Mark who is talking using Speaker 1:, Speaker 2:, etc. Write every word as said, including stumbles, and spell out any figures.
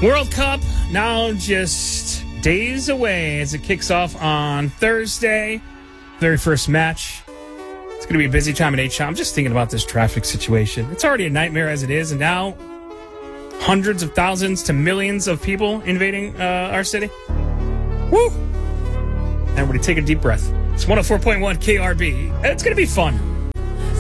Speaker 1: World Cup now just days away as it kicks off on Thursday. Very first match. It's going to be a busy time at H. I'm just thinking about this traffic situation. It's already a nightmare as it is, and now hundreds of thousands to millions of people invading uh, our city. Woo! Everybody take a deep breath. It's one oh four point one K R B. It's going to be fun.